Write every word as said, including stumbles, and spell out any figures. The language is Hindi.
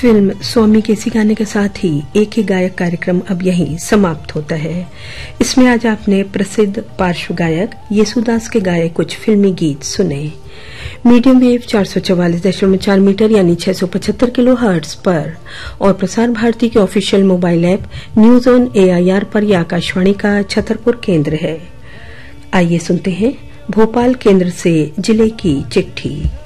फिल्म स्वामी के इसी गाने के साथ ही एक ही गायक कार्यक्रम अब यहीं समाप्त होता है। इसमें आज आपने प्रसिद्ध पार्श्व गायक येसुदास के गाए कुछ फिल्मी गीत सुने। मीडियम वेव चार सौ चौवालीस दशमलव चार मीटर यानी छह सौ पचहत्तर किलो हर्ट्ज पर और प्रसार भारती के official mobile app news on AIR पर यह आकाशवाणी का छतरपुर केंद्र है। आइए सुनते हैं भोपाल केंद्र से जिले की चिट्ठी।